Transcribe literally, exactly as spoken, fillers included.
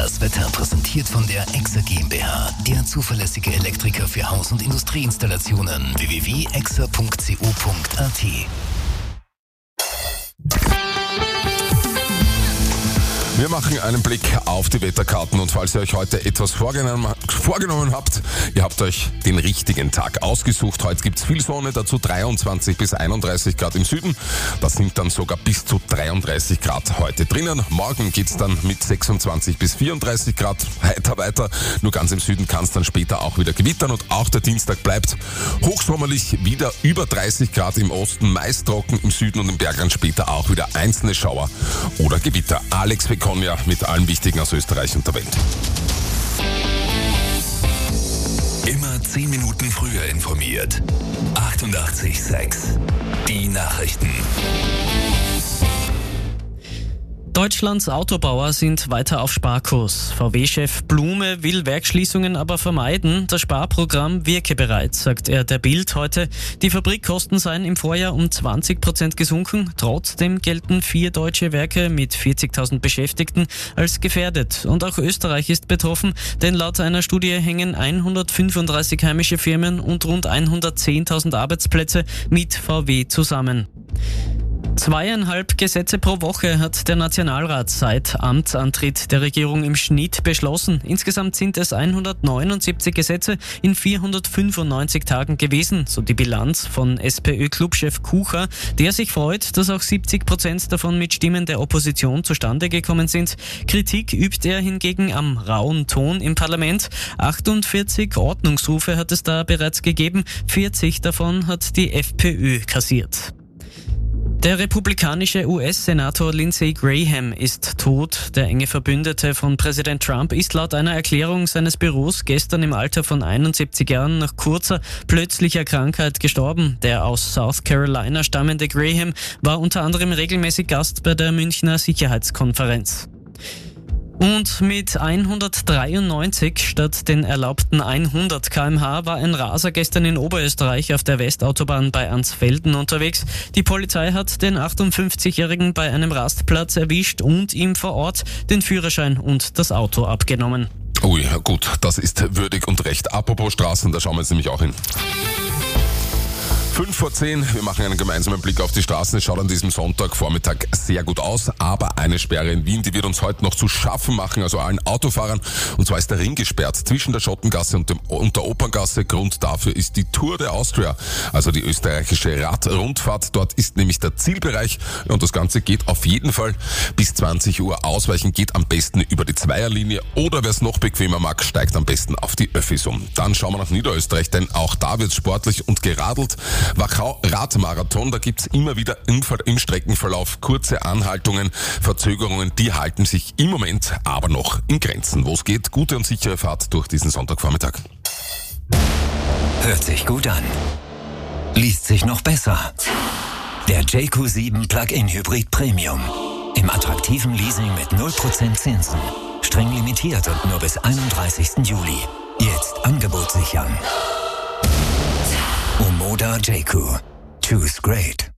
Das Wetter präsentiert von der Exa GmbH, der zuverlässige Elektriker für Haus- und Industrieinstallationen. w w w punkt exa punkt co punkt a t. Wir machen einen Blick auf die Wetterkarten und falls ihr euch heute etwas vorgenommen, vorgenommen habt, ihr habt euch den richtigen Tag ausgesucht. Heute gibt es viel Sonne, dazu dreiundzwanzig bis einunddreißig Grad im Süden. Das sind dann sogar bis zu dreiunddreißig Grad heute drinnen. Morgen geht es dann mit sechsundzwanzig bis vierunddreißig Grad heiter weiter. Nur ganz im Süden kann es dann später auch wieder gewittern und auch der Dienstag bleibt hochsommerlich, wieder über dreißig Grad im Osten, meist trocken im Süden und im Bergland später auch wieder einzelne Schauer oder Gewitter. Alex Vekonia mit allem Wichtigen aus Österreich und der Welt. Immer zehn Minuten früher informiert. achtundachtzig Komma sechs. Die Nachrichten. Deutschlands Autobauer sind weiter auf Sparkurs. V W-Chef Blume will Werksschließungen aber vermeiden. Das Sparprogramm wirke bereits, sagt er der Bild heute. Die Fabrikkosten seien im Vorjahr um zwanzig Prozent gesunken. Trotzdem gelten vier deutsche Werke mit vierzigtausend Beschäftigten als gefährdet. Und auch Österreich ist betroffen, denn laut einer Studie hängen hundertfünfunddreißig heimische Firmen und rund hundertzehntausend Arbeitsplätze mit V W zusammen. Zweieinhalb Gesetze pro Woche hat der Nationalrat seit Amtsantritt der Regierung im Schnitt beschlossen. Insgesamt sind es hundertneunundsiebzig Gesetze in vierhundertfünfundneunzig Tagen gewesen, so die Bilanz von SPÖ-Clubchef Kucher, der sich freut, dass auch siebzig Prozent davon mit Stimmen der Opposition zustande gekommen sind. Kritik übt er hingegen am rauen Ton im Parlament. achtundvierzig Ordnungsrufe hat es da bereits gegeben, vierzig davon hat die FPÖ kassiert. Der republikanische U S-Senator Lindsey Graham ist tot. Der enge Verbündete von Präsident Trump ist laut einer Erklärung seines Büros gestern im Alter von einundsiebzig Jahren nach kurzer, plötzlicher Krankheit gestorben. Der aus South Carolina stammende Graham war unter anderem regelmäßig Gast bei der Münchner Sicherheitskonferenz. Und mit hundertdreiundneunzig statt den erlaubten hundert Kilometer pro Stunde war ein Raser gestern in Oberösterreich auf der Westautobahn bei Ansfelden unterwegs. Die Polizei hat den achtundfünfzigjährigen bei einem Rastplatz erwischt und ihm vor Ort den Führerschein und das Auto abgenommen. Ui, gut, das ist würdig und recht. Apropos Straßen, da schauen wir jetzt nämlich auch hin. Fünf vor zehn, wir machen einen gemeinsamen Blick auf die Straßen. Es schaut an diesem Sonntagvormittag sehr gut aus, aber eine Sperre in Wien, die wird uns heute noch zu schaffen machen, also allen Autofahrern. Und zwar ist der Ring gesperrt zwischen der Schottengasse und, dem, und der Operngasse. Grund dafür ist die Tour de Austria, also die österreichische Radrundfahrt. Dort ist nämlich der Zielbereich und das Ganze geht auf jeden Fall bis zwanzig Uhr. Ausweichen geht am besten über die Zweierlinie oder wer es noch bequemer mag, steigt am besten auf die Öffis um. Dann schauen wir nach Niederösterreich, denn auch da wird sportlich und geradelt. Wachau Radmarathon, da gibt's immer wieder im, im Streckenverlauf kurze Anhaltungen, Verzögerungen, die halten sich im Moment aber noch in Grenzen. Wo es geht, gute und sichere Fahrt durch diesen Sonntagvormittag. Hört sich gut an. Liest sich noch besser. Der J Q sieben Plug-in Hybrid Premium. Im attraktiven Leasing mit null Prozent Zinsen. Streng limitiert und nur bis einunddreißigsten Juli. Jetzt Angebot sichern. Omoda J Q. Choose great.